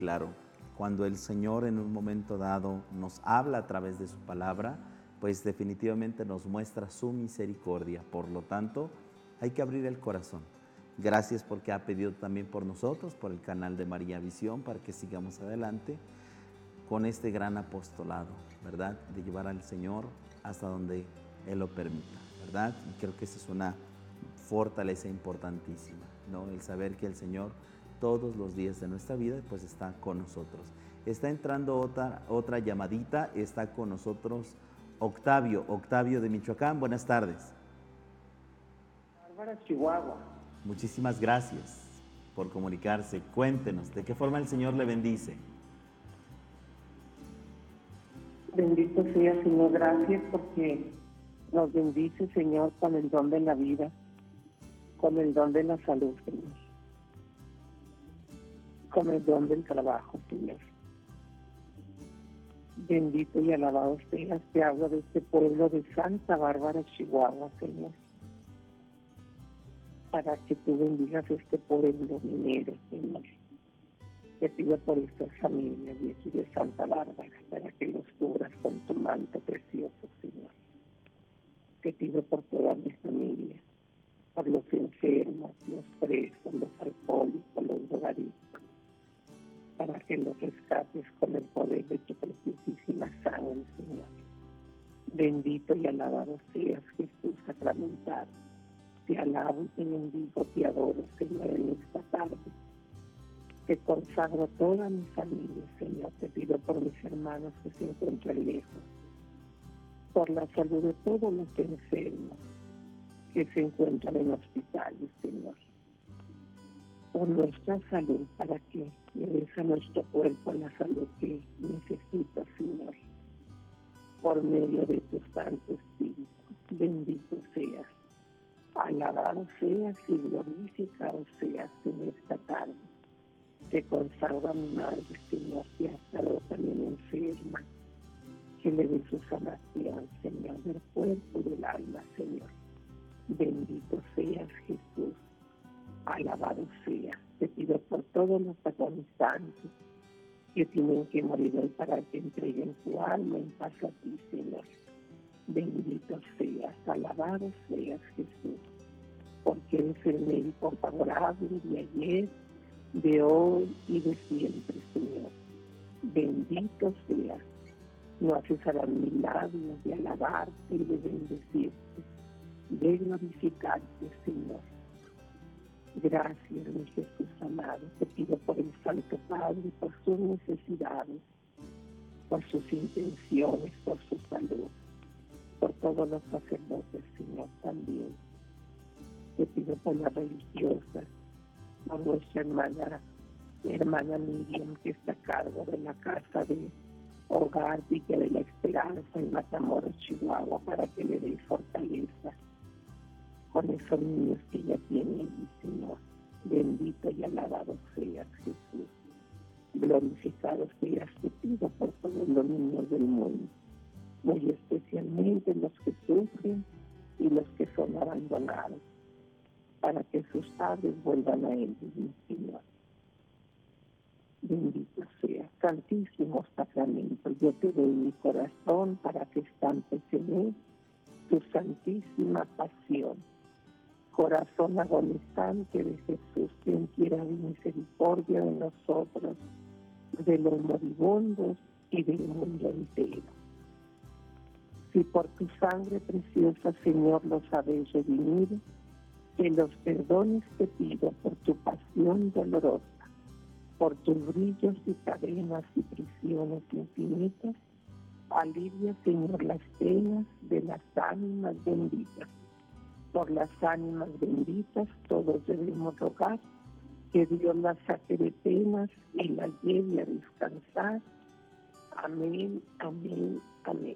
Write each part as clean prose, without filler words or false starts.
Claro, cuando el Señor en un momento dado nos habla a través de su palabra, pues definitivamente nos muestra su misericordia. Por lo tanto, hay que abrir el corazón. Gracias porque ha pedido también por nosotros, por el canal de María Visión, para que sigamos adelante con este gran apostolado, ¿verdad? De llevar al Señor hasta donde Él lo permita, ¿verdad? Y creo que esa es una fortaleza importantísima, ¿no? El saber que el Señor todos los días de nuestra vida pues está con nosotros. Está entrando otra llamadita, está con nosotros Octavio de Michoacán, buenas tardes. Bárbara, Chihuahua. Muchísimas gracias por comunicarse. Cuéntenos, ¿de qué forma el Señor le bendice? Bendito sea, Señor, gracias porque nos bendice, Señor, con el don de la vida, con el don de la salud, Señor, con el don del trabajo, Señor. Bendito y alabado seas, te hablo de este pueblo de Santa Bárbara, Chihuahua, Señor, para que tú bendigas este pueblo minero, Señor. Te pido por estas familias de aquí de Santa Bárbara, para que los cubras con tu manto precioso, Señor. Te pido por toda mi familia, por los enfermos, los presos, los alcohólicos, los drogadictos, para que los rescates con el poder de tu preciosísima sangre, Señor. Bendito y alabado seas, Jesús sacramentado. Te alabo y te bendigo, te adoro, Señor, en esta tarde. Te consagro toda mi familia, Señor. Te pido por mis hermanos que se encuentran lejos, por la salud de todos los enfermos que se encuentran en hospitales, Señor. Por nuestra salud, para que le des a nuestro cuerpo la salud que necesita, Señor. Por medio de tu Santo Espíritu. Bendito seas. Alabado seas y glorificado seas en esta tarde. Te consagro a mi madre, Señor, que ha estado también enferma, que le dé su sanación, Señor, del cuerpo y del alma, Señor. Bendito seas, Jesús, alabado seas. Te pido por todos los agonizantes que tienen que morir hoy para que entreguen tu alma en paz a ti, Señor. Bendito seas, alabado seas, Jesús, porque eres el médico favorable de ayer, de hoy y de siempre, Señor. Bendito seas. No cesarán mis labios de alabarte y de bendecirte, de glorificarte, Señor. Gracias, mi Jesús amado. Te pido por el Santo Padre, por sus necesidades, por sus intenciones, por su salud, por todos los sacerdotes, Señor, también. Te pido por las religiosas, por nuestra hermana Miriam, que está a cargo de la casa de Hogar Villa de la Esperanza en Matamoros, Chihuahua, para que le dé fortaleza con esos niños que ella tiene allí, Señor. Bendito y alabado seas, Jesús. Glorificado seas, te pido por todos los niños del mundo, muy especialmente los que sufren y los que son abandonados, para que sus padres vuelvan a ellos, mi Señor. Bendito sea, Santísimo Sacramento, yo te doy mi corazón para que estampes en él tu santísima pasión. Corazón agonizante de Jesús, quien quiera misericordia de nosotros, de los moribundos y del mundo entero. Si por tu sangre preciosa, Señor, los habéis redimido, que los perdones te pido por tu pasión dolorosa, por tus brillos y cadenas y prisiones infinitas. Alivia, Señor, las penas de las ánimas benditas. Por las ánimas benditas todos debemos rogar que Dios las saque de penas y las lleve a descansar. Amén, amén, amén.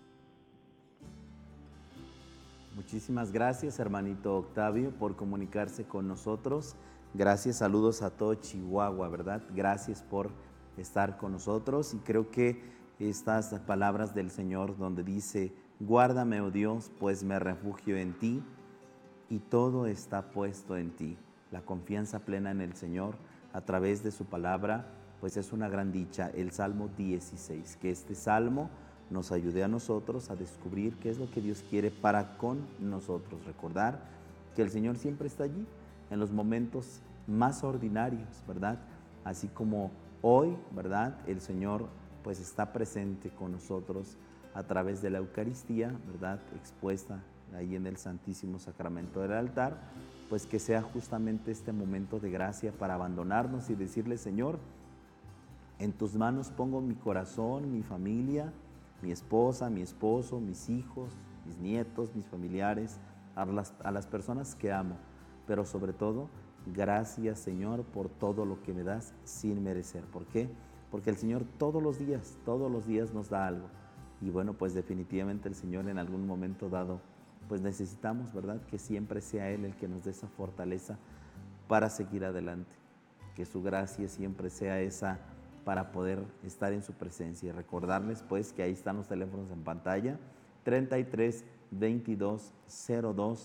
Muchísimas gracias, hermanito Octavio, por comunicarse con nosotros. Gracias, saludos a todo Chihuahua, ¿verdad? Gracias por estar con nosotros. Y creo que estas palabras del Señor donde dice, guárdame, oh Dios, pues me refugio en ti y todo está puesto en ti. La confianza plena en el Señor a través de su palabra pues es una gran dicha el Salmo 16, que este salmo nos ayude a nosotros a descubrir qué es lo que Dios quiere para con nosotros. Recordar que el Señor siempre está allí, en los momentos más ordinarios, ¿verdad? Así como hoy, ¿verdad? El Señor pues está presente con nosotros a través de la Eucaristía, ¿verdad? Expuesta ahí en el Santísimo Sacramento del altar, pues que sea justamente este momento de gracia para abandonarnos y decirle: Señor, en tus manos pongo mi corazón, mi familia, mi esposa, mi esposo, mis hijos, mis nietos, mis familiares, a las personas que amo, pero sobre todo, gracias, Señor, por todo lo que me das sin merecer. ¿Por qué? Porque el Señor todos los días nos da algo. Y bueno, pues definitivamente el Señor en algún momento dado, pues necesitamos, ¿verdad?, que siempre sea Él el que nos dé esa fortaleza para seguir adelante. Que su gracia siempre sea esa para poder estar en su presencia. Y recordarles pues que ahí están los teléfonos en pantalla: 33 22 02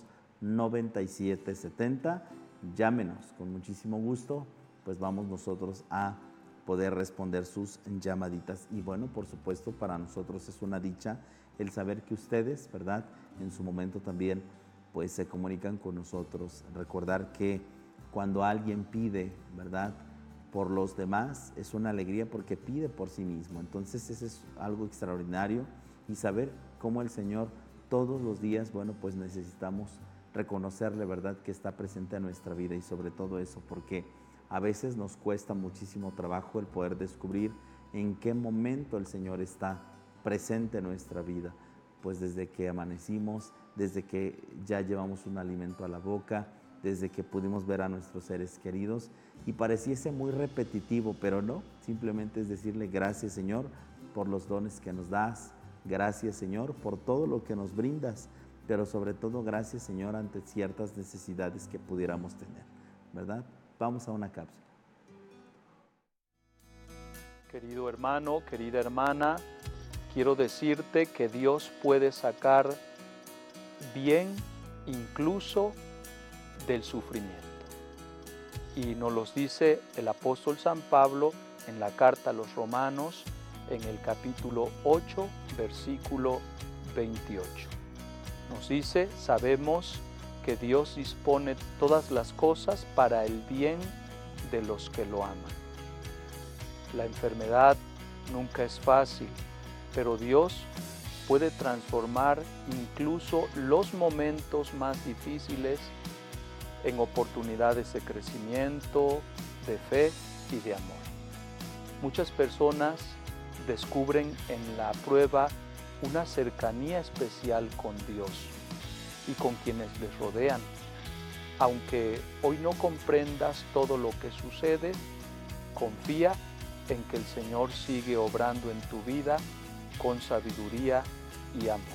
97 70. Llámenos, con muchísimo gusto, pues vamos nosotros a poder responder sus llamaditas. Y bueno, por supuesto, para nosotros es una dicha el saber que ustedes, ¿verdad?, en su momento también pues se comunican con nosotros. Recordar que cuando alguien pide, ¿verdad?, por los demás, es una alegría porque pide por sí mismo. Entonces eso es algo extraordinario, y saber cómo el Señor todos los días, bueno, pues necesitamos reconocerle, ¿verdad?, que está presente en nuestra vida. Y sobre todo eso, porque a veces nos cuesta muchísimo trabajo el poder descubrir en qué momento el Señor está presente en nuestra vida. Pues desde que amanecimos, desde que ya llevamos un alimento a la boca, desde que pudimos ver a nuestros seres queridos, y pareciese muy repetitivo, pero no, simplemente es decirle: gracias, Señor, por los dones que nos das, gracias, Señor, por todo lo que nos brindas, pero sobre todo gracias, Señor, ante ciertas necesidades que pudiéramos tener, ¿verdad? Vamos a una cápsula. Querido hermano, querida hermana, quiero decirte que Dios puede sacar bien incluso del sufrimiento. Y nos los dice el apóstol San Pablo en la carta a los Romanos, en el capítulo 8, versículo 28. Nos dice: sabemos que Dios dispone todas las cosas para el bien de los que lo aman. La enfermedad nunca es fácil, pero Dios puede transformar incluso los momentos más difíciles en oportunidades de crecimiento, de fe y de amor. Muchas personas descubren en la prueba una cercanía especial con Dios y con quienes les rodean. Aunque hoy no comprendas todo lo que sucede, confía en que el Señor sigue obrando en tu vida con sabiduría y amor.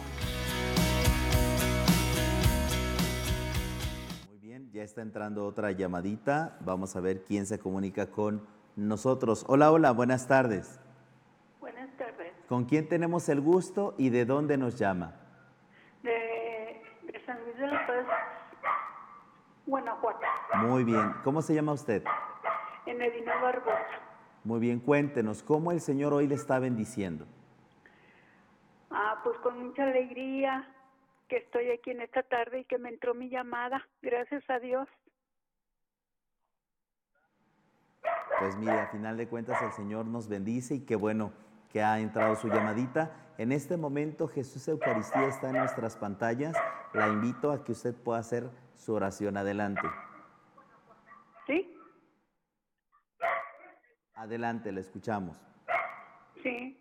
Muy bien, ya está entrando otra llamadita. Vamos a ver quién se comunica con nosotros. Hola, hola, buenas tardes. Buenas tardes. ¿Con quién tenemos el gusto y de dónde nos llama? De San Luis de la Paz, Guanajuato. Muy bien. ¿Cómo se llama usted? Enedina Barbosa. Muy bien, cuéntenos, ¿cómo el Señor hoy le está bendiciendo? Pues con mucha alegría que estoy aquí en esta tarde y que me entró mi llamada. Gracias a Dios. Pues mire, a final de cuentas el Señor nos bendice, y qué bueno que ha entrado su llamadita. En este momento Jesús Eucaristía está en nuestras pantallas. La invito a que usted pueda hacer su oración. Adelante. ¿Sí? Adelante, le escuchamos. Sí.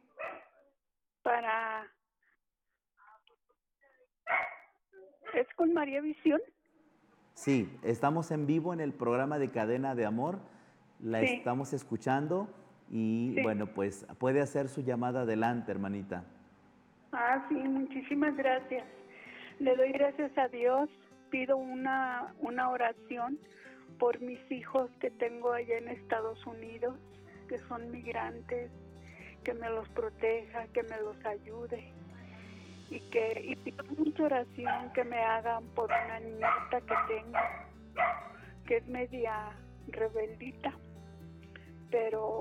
¿Es con María Visión? Sí, estamos en vivo en el programa de Cadena de Amor. La Sí. estamos escuchando y Sí. bueno, pues puede hacer su llamada. Adelante, hermanita. Sí, muchísimas gracias. Le doy gracias a Dios. Pido una oración por mis hijos que tengo allá en Estados Unidos, que son migrantes, que me los proteja, que me los ayude. Y pido mucha oración que me hagan por una nieta que tengo, que es media rebeldita, pero